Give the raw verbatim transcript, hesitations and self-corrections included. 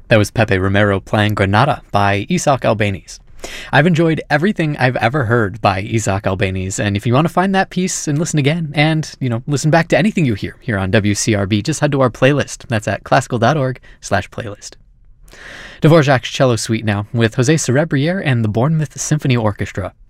That was Pepe Romero playing Granada by Isaac Albeniz. I've enjoyed everything I've ever heard by Isaac Albeniz, and if you want to find that piece and listen again, and, you know, listen back to anything you hear here on W C R B, just head to our playlist. That's at classical.org slash playlist. Dvorak's Cello Suite now, with Jose Cerebriere and the Bournemouth Symphony Orchestra.